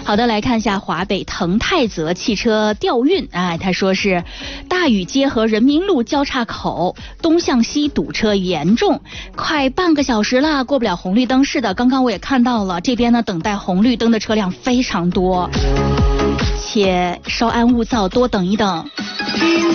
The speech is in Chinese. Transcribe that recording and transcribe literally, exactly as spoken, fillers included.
好的，来看一下华北腾泰泽汽车调运，哎，他说是大禹街和人民路交叉口东向西堵车严重，快半个小时了，过不了红绿灯。是的，刚刚我也看到了，这边呢等待红绿灯的车辆非常多，且稍安勿躁，多等一等。